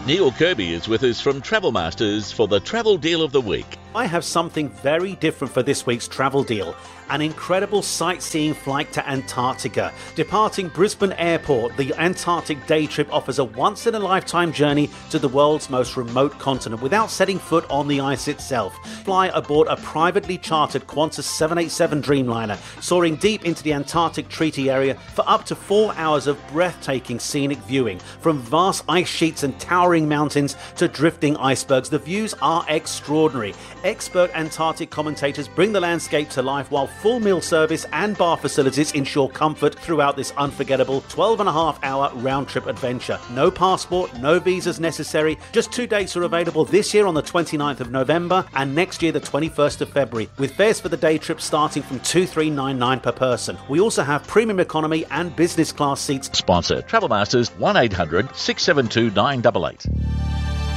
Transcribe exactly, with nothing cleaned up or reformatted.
Neil Kirby is with us from Travel Masters for the Travel Deal of the Week. I have something very different for this week's travel deal. An incredible sightseeing flight to Antarctica. Departing Brisbane Airport, the Antarctic day trip offers a once-in-a-lifetime journey to the world's most remote continent without setting foot on the ice itself. Fly aboard a privately chartered Qantas seven eighty-seven Dreamliner, soaring deep into the Antarctic Treaty Area for up to four hours of breathtaking scenic viewing. From vast ice sheets and towering mountains to drifting icebergs, the views are extraordinary. Expert Antarctic commentators bring the landscape to life, while full meal service and bar facilities ensure comfort throughout this unforgettable twelve and a half hour round-trip adventure. No passport, no visas necessary. Just two dates are available this year on the twenty-ninth of November and next year the twenty-first of February, with fares for the day trip starting from two thousand three hundred ninety-nine dollars per person. We also have premium economy and business class seats. Sponsor Travel Masters, one eight hundred six seven two nine eight eight.